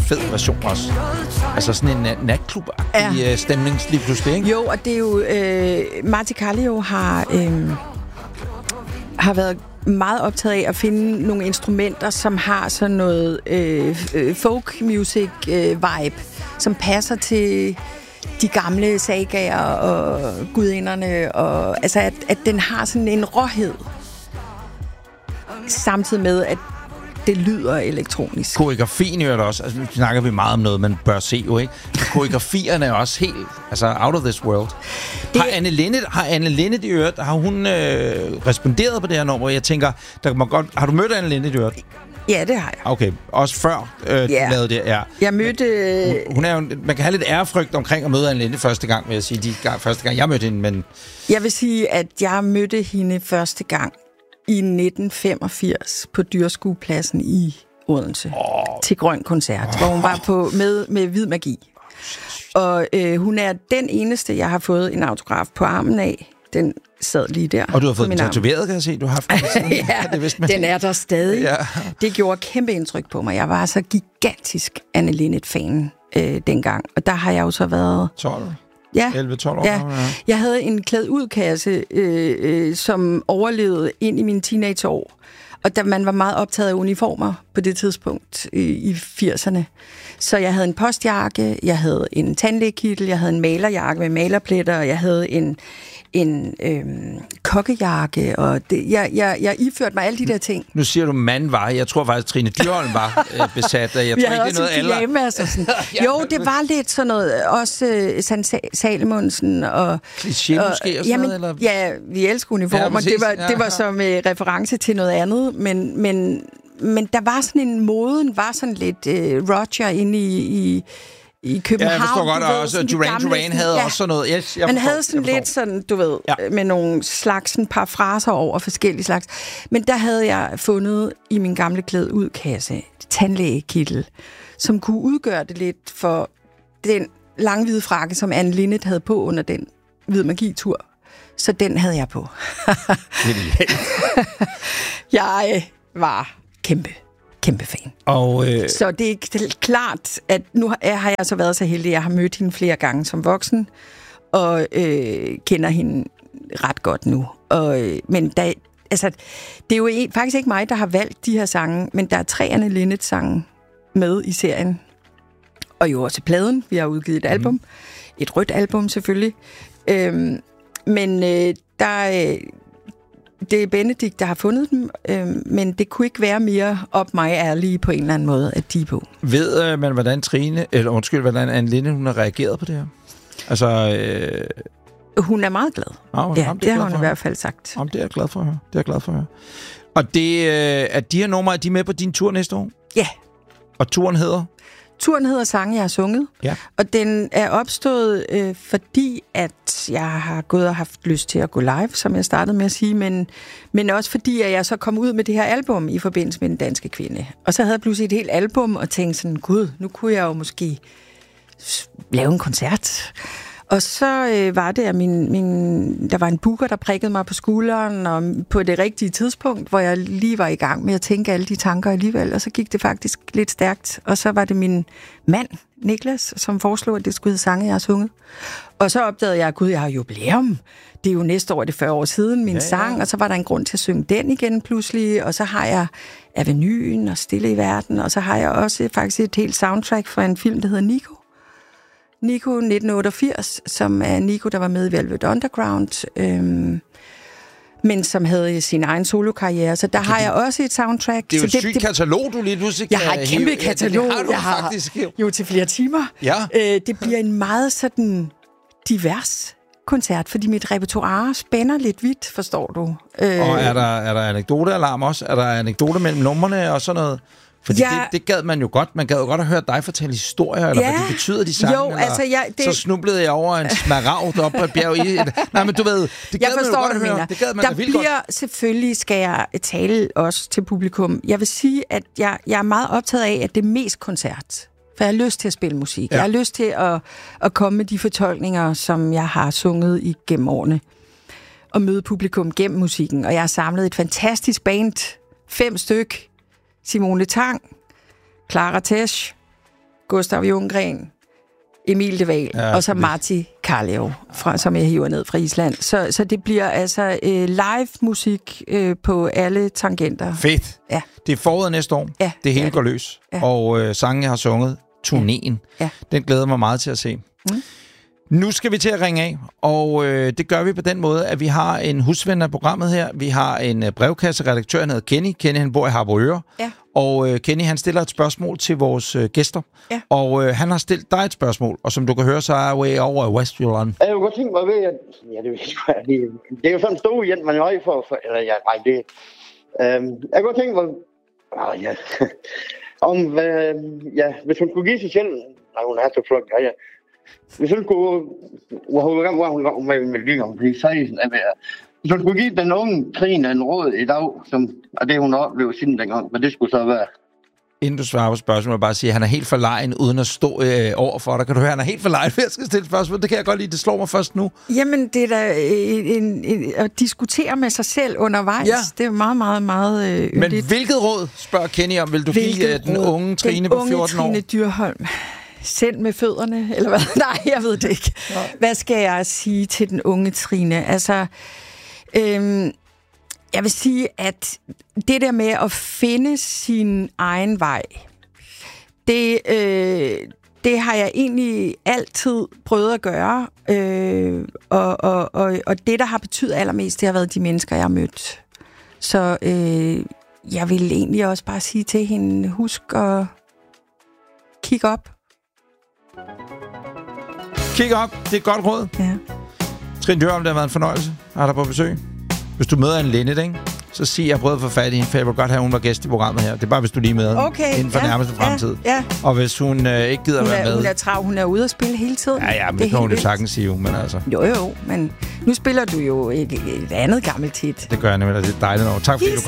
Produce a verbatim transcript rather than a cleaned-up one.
fed version også. Altså sådan en natklub-agtig ja. stemning lige pludselig, ikke? Jo, og det er jo... Øh, Marti Kallio har, øh, har været meget optaget af at finde nogle instrumenter, som har sådan noget øh, folk music øh, vibe, som passer til de gamle sagaer og gudinderne, og altså at, at den har sådan en råhed, samtidig med at det lyder elektronisk. Koreografien er også, altså nu snakker vi meget om noget, man bør se jo, ikke? Koreografierne er også helt, altså out of this world. Det... Har Anne Linnet, har Anne Linnet i øvrigt, har hun øh, responderet på det her nummer? Jeg tænker, der må godt, har du mødt Anne Linnet i øvrigt? Ja, det har jeg. Okay, også før øh, yeah. du lavede det, ja. Jeg mødte... Hun, hun er jo, man kan have lidt ærefrygt omkring at møde Anne Linnet første gang, vil jeg sige, de gang, første gang jeg mødte hende, men... Jeg vil sige, at jeg mødte hende første gang i nitten femogfirs på Dyrskuepladsen i Odense oh. til Grøn Koncert, oh. hvor hun var på med, med Hvid Magi. Og øh, hun er den eneste, jeg har fået en autograf på armen af. Den sad lige der. Og du har fået den tatoveret, kan jeg se? Du har haft den ja, det vidste man. Den er der stadig. Ja. Det gjorde kæmpe indtryk på mig. Jeg var så gigantisk Anne Linnet-fan øh, dengang. Og der har jeg jo så været... tolv Ja, elleve tolv år. Ja. Jeg havde en klæd-ud-kasse, øh, øh, som overlevede ind i mine teenageår. Og da man var meget optaget af uniformer på det tidspunkt øh, i firserne. Så jeg havde en postjakke, jeg havde en tandlægekittel, jeg havde en malerjakke med malerpletter, og jeg havde en, en øhm, kokkejakke, og det, jeg, jeg, jeg ifførte mig alle de der ting. Nu siger du, mand var. Jeg tror faktisk, Trine Dyrholm var øh, besat. Jeg tror ikke, det er noget alder. ja, jo, det var lidt sådan noget. Også øh, Sankt Salomonsen og... Kliché og, måske og sådan jamen, noget? Eller? Ja, vi elsker uniformer. Ja, det, var, ja. det var som øh, reference til noget andet, men... men Men der var sådan en moden, var sådan lidt øh, Roger inde i, i, i København. Ja, jeg forstår godt, og også Duran Duran havde ja. også sådan noget. Yes, jeg Man forstår, havde sådan lidt sådan, du ved, ja. med nogle slags, en par fraser over forskellige slags. Men der havde jeg fundet i min gamle klæd-ud-kasse tandlægekittel, som kunne udgøre det lidt for den langhvide frakke, som Anne Linnet havde på under den Hvid Magi-tur. Så den havde jeg på. jeg var... Kæmpe, kæmpe fan. Og, øh... Så det er klart, at nu har jeg så været så heldig, at jeg har mødt hende flere gange som voksen, og øh, kender hende ret godt nu. Og, øh, men der, altså, det er jo en, faktisk ikke mig, der har valgt de her sange, men der er tre Anne Linnet-sange med i serien. Og jo også pladen. Vi har udgivet et album. Mm. Et rødt album, selvfølgelig. Øhm, men øh, der... Øh, Det er Benedikt, der har fundet dem, øh, men det kunne ikke være mere op mig ærlige på en eller anden måde, at de er på. Ved øh, man, hvordan Trine, eller undskyld, hvordan Anne Linnet, hun har reageret på det her? Altså... Øh... Hun er meget glad. Oh, ja, jamen, det, det har hun i hvert fald sagt. Jamen, det er jeg glad for at høre. Det er jeg glad for at høre. Og det, øh, at de her numre, er de med på din tur næste år? Ja. Og turen hedder? Turen hedder Sange, jeg har sunget. Ja. Og den er opstået, øh, fordi at jeg har gået og haft lyst til at gå live, som jeg startede med at sige, men, men også fordi, at jeg så kom ud med det her album i forbindelse med Den Danske Kvinde. Og så havde jeg pludselig et helt album og tænkte sådan, gud, nu kunne jeg jo måske lave en koncert. Og så øh, var det, at min, min, der var en booker, der prikkede mig på skulderen, og på det rigtige tidspunkt, hvor jeg lige var i gang med at tænke alle de tanker alligevel, og så gik det faktisk lidt stærkt. Og så var det min mand, Niklas, som foreslog, at det skulle hedde Sange, jeg har sunget. Og så opdagede jeg, at gud, jeg har jubilæum. Det er jo næste år, det er fyrre år siden, min ja, ja. sang, og så var der en grund til at synge den igen pludselig, og så har jeg Avenuen og Stille i Verden, og så har jeg også faktisk et helt soundtrack fra en film, der hedder Nico. Nico nitten otteogfirs, som er Nico, der var med i Velvet Underground, øhm, men som havde sin egen solokarriere. Så der okay, har jeg også et soundtrack. Det er jo så et sygt katalog, du lige pludselig Jeg har et kæmpe katalog. Ja, det har du jeg har faktisk. Jo til flere timer. Ja. Øh, det bliver en meget sådan divers koncert, fordi mit repertoire spænder lidt vidt, forstår du. Øh, og er der, er der anekdotealarm også? Er der anekdoter mellem numrene og sådan noget? Fordi ja. det, det gad man jo godt. Man gad jo godt at høre dig fortælle historier, eller ja. hvad det betyder, de sange. Jo, altså, ja, det... Så snublede jeg over en smaragd op på et bjerg i... Nej, men du ved, det gad jeg man jo godt at høre. Det gad man der bliver godt. Selvfølgelig, skal jeg tale også til publikum. Jeg vil sige, at jeg, jeg er meget optaget af, at det er mest koncert. For jeg har lyst til at spille musik. Ja. Jeg har lyst til at, at komme med de fortolkninger, som jeg har sunget igennem årene. Og møde publikum gennem musikken. Og jeg har samlet et fantastisk band. Fem styk. Simone Tang, Clara Tesch, Gustav Ljunggren, Emil de Waal, ja, og så Martti Kallio, fra, som jeg hiver ned fra Island. Så, så det bliver altså øh, live musik øh, på alle tangenter. Fedt. Ja. Det er foråret næste år. Ja, det hele det går løs. Ja. Og øh, sangen, jeg har sunget, turnéen, ja. den glæder mig meget til at se. Mm. Nu skal vi til at ringe af, og øh, det gør vi på den måde, at vi har en husven af programmet her. Vi har en øh, brevkasseredaktør, han hedder Kenny. Kenny, han bor i Harboøre. Ja. Og øh, Kenny, han stiller et spørgsmål til vores øh, gæster. Ja. Og øh, han har stillet dig et spørgsmål, og som du kan høre, så er jeg over i Westjylland. Jeg kunne godt tænke mig ved, at ja, det, det, det er jo sådan en stor hjem, man er høj for, for eller ja, nej, det øhm, jeg kunne godt tænke mig, ah, ja, om, øh, ja, hvis hun skulle give sig selv, nej, hun er så flot, ja, ja. Hvis hun skulle, hvor hun var, hvor hun var med med lige om blive seksten, hvis hun skulle give den unge Trine en råd i dag, som, og det hun har oplevet siden dengang, men det skulle så være. Inden du svarer på spørgsmålet, vil jeg bare sige, at han er helt for legen, uden at stå øh, over for dig. Kan du høre, han er helt for legen, jeg skal stille spørgsmål. Det kan jeg godt lide, det slår mig først nu. Jamen, det er da en, en, en, at diskutere med sig selv undervejs. Ja. Det er meget, meget, meget øh, yndigt. Men hvilket råd, spørger Kenny om, vil du hvilket give uh, den unge Trine den på fjorten år? Den unge Trine Dyrholm. Send med fødderne, eller hvad? Nej, jeg ved det ikke. Hvad skal jeg sige til den unge Trine? Altså, øhm, jeg vil sige, at det der med at finde sin egen vej, det, øh, det har jeg egentlig altid prøvet at gøre. Øh, og, og, og, og det, der har betydet allermest, det har været de mennesker, jeg har mødt. Så øh, jeg vil egentlig også bare sige til hende, husk at kigge op. Kig op, det er et godt råd. Ja. Trine Dyrholm, det har været en fornøjelse at have dig på besøg. Hvis du møder en Linnet, ikke? Så sig, at jeg prøvede at få fat i hende, for jeg vil godt have, at hun var gæst i programmet her. Det er bare, hvis du lige møder okay, hende inden for ja, nærmeste fremtid. Ja, ja. Og hvis hun øh, ikke gider hun er, være med... Hun er trav, hun er ude at spille hele tiden. Ja, ja, men det kan hun jo sagtens sige, men altså... Jo, jo, men nu spiller du jo et, et andet gammelt hit. Det gør jeg nemlig, det er dejligt nok. Tak fordi du kom.